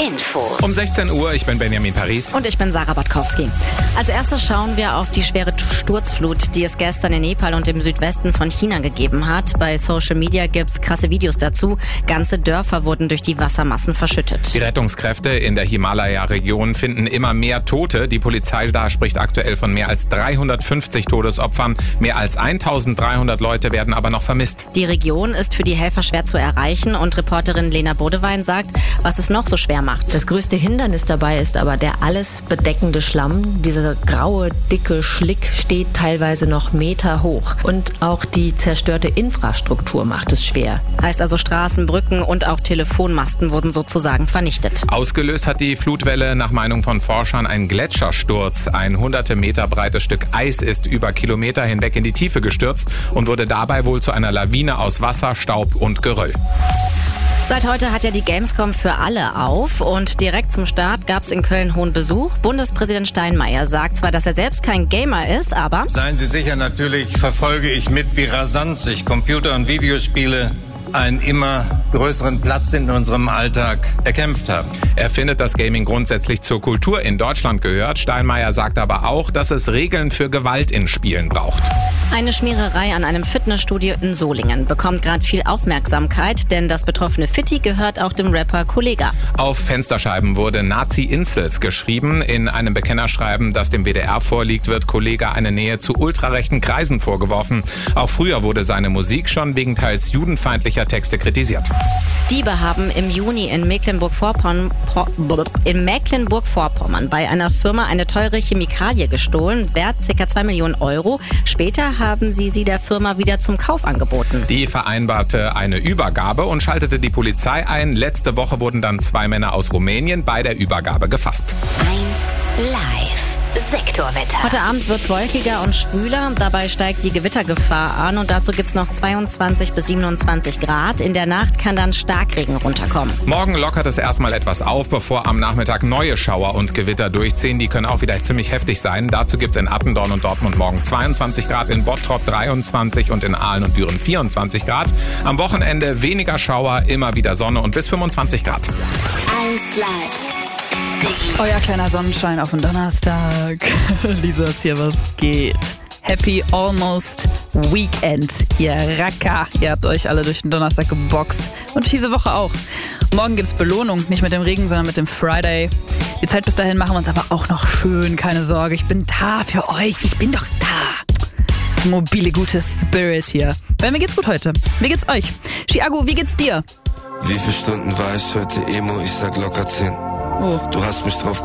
Infos. Um 16 Uhr, ich bin Benjamin Paris. Und ich bin Sarah Botkowski. Als erstes schauen wir auf die schwere Sturzflut, die es gestern in Nepal und im Südwesten von China gegeben hat. Bei Social Media gibt's krasse Videos dazu. Ganze Dörfer wurden durch die Wassermassen verschüttet. Die Rettungskräfte in der Himalaya-Region finden immer mehr Tote. Die Polizei da spricht aktuell von mehr als 350 Todesopfern. Mehr als 1300 Leute werden aber noch vermisst. Die Region ist für die Helfer schwer zu erreichen und Reporterin Lena Bodewein sagt, was es noch so schwer macht. Das größte Hindernis dabei ist aber der alles bedeckende Schlamm. Dieser graue, dicke Schlick steht teilweise noch Meter hoch. Und auch die zerstörte Infrastruktur macht es schwer. Heißt also Straßen, Brücken und auch Telefonmasten wurden sozusagen vernichtet. Ausgelöst hat die Flutwelle nach Meinung von Forschern ein Gletschersturz. Ein hunderte Meter breites Stück Eis ist über Kilometer hinweg in die Tiefe gestürzt und wurde dabei wohl zu einer Lawine aus Wasser, Staub und Geröll. Seit heute hat ja die Gamescom für alle auf und direkt zum Start gab's in Köln hohen Besuch. Bundespräsident Steinmeier sagt zwar, dass er selbst kein Gamer ist, aber... Seien Sie sicher, natürlich verfolge ich mit, wie rasant sich Computer- und Videospiele einen immer größeren Platz in unserem Alltag erkämpft haben. Er findet, dass Gaming grundsätzlich zur Kultur in Deutschland gehört. Steinmeier sagt aber auch, dass es Regeln für Gewalt in Spielen braucht. Eine Schmiererei an einem Fitnessstudio in Solingen bekommt gerade viel Aufmerksamkeit, denn das betroffene Fitti gehört auch dem Rapper Kollega. Auf Fensterscheiben wurde Nazi-Incels geschrieben. In einem Bekennerschreiben, das dem WDR vorliegt, wird Kollega eine Nähe zu ultrarechten Kreisen vorgeworfen. Auch früher wurde seine Musik schon wegen teils judenfeindlicher Texte kritisiert. Diebe haben im Juni in Mecklenburg-Vorpommern bei einer Firma eine teure Chemikalie gestohlen, wert ca. 2 Millionen Euro. Später haben sie der Firma wieder zum Kauf angeboten. Die vereinbarte eine Übergabe und schaltete die Polizei ein. Letzte Woche wurden dann 2 Männer aus Rumänien bei der Übergabe gefasst. 1 Live. Sektorwetter. Heute Abend wird's wolkiger und schwüler. Dabei steigt die Gewittergefahr an und dazu gibt's noch 22 bis 27 Grad. In der Nacht kann dann Starkregen runterkommen. Morgen lockert es erstmal etwas auf, bevor am Nachmittag neue Schauer und Gewitter durchziehen. Die können auch wieder ziemlich heftig sein. Dazu gibt's in Attendorn und Dortmund morgen 22 Grad, in Bottrop 23 und in Aalen und Düren 24 Grad. Am Wochenende weniger Schauer, immer wieder Sonne und bis 25 Grad. 1 Live. Euer kleiner Sonnenschein auf den Donnerstag. Lisa ist hier, was geht? Happy Almost Weekend, ihr Racker. Ihr habt euch alle durch den Donnerstag geboxt. Und diese Woche auch. Morgen gibt's Belohnung, nicht mit dem Regen, sondern mit dem Friday. Die Zeit bis dahin machen wir uns aber auch noch schön, keine Sorge. Ich bin da für euch, ich bin doch da. Mobile, gute Spirit hier. Weil mir geht's gut heute. Wie geht's euch? Chiago, wie geht's dir? Wie viele Stunden war ich heute Emo? Ich sag locker 10. Oh. Du hast mich drauf